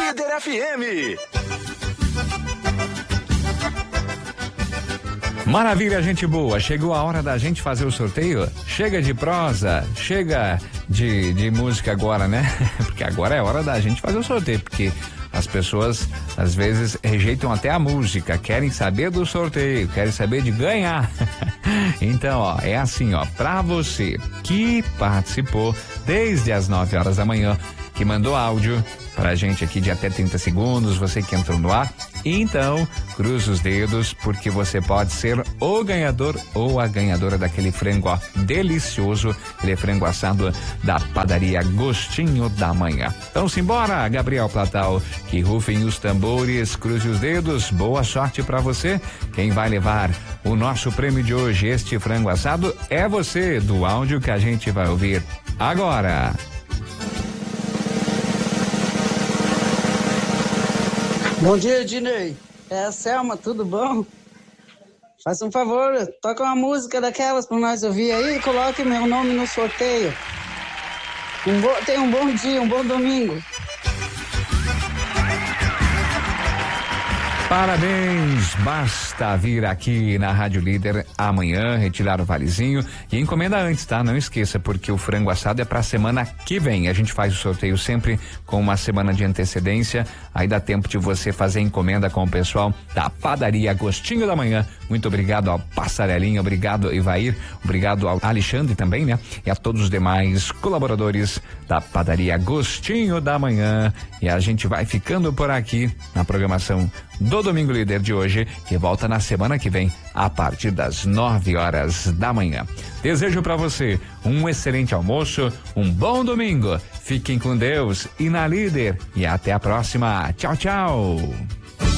Líder FM. Maravilha, gente boa. Chegou a hora da gente fazer o sorteio. Chega de prosa, chega de música agora, né? Porque agora é hora da gente fazer o sorteio, porque as pessoas às vezes rejeitam até a música, querem saber do sorteio, querem saber de ganhar. Então, ó, é assim, ó, pra você que participou desde as 9 horas da manhã, que mandou áudio pra gente aqui de até 30 segundos, você que entrou no ar, então cruza os dedos, porque você pode ser o ganhador ou a ganhadora daquele frango, ó, delicioso, aquele frango assado da padaria Gostinho da Manhã. Então simbora, Gabriel Platal, que rufem os tambores, cruze os dedos, boa sorte pra você. Quem vai levar o nosso prêmio de hoje, este frango assado, é você, do áudio que a gente vai ouvir agora. Bom dia, Ednei. É a Selma, tudo bom? Faça um favor, toca uma música daquelas para nós ouvir aí e coloque meu nome no sorteio. Tenha um bom dia, um bom domingo. Parabéns, basta vir aqui na Rádio Líder amanhã, retirar o valezinho e encomenda antes, tá? Não esqueça, porque o frango assado é pra semana que vem. A gente faz o sorteio sempre com uma semana de antecedência, aí dá tempo de você fazer encomenda com o pessoal da padaria Gostinho da Manhã. Muito obrigado ao Passarelinho, obrigado Ivair, obrigado ao Alexandre também, né? E a todos os demais colaboradores da padaria Gostinho da Manhã. E a gente vai ficando por aqui na programação do Domingo Líder de hoje, que volta na semana que vem, a partir das 9 horas da manhã. Desejo para você um excelente almoço, um bom domingo. Fiquem com Deus e na Líder. E até a próxima. Tchau, tchau.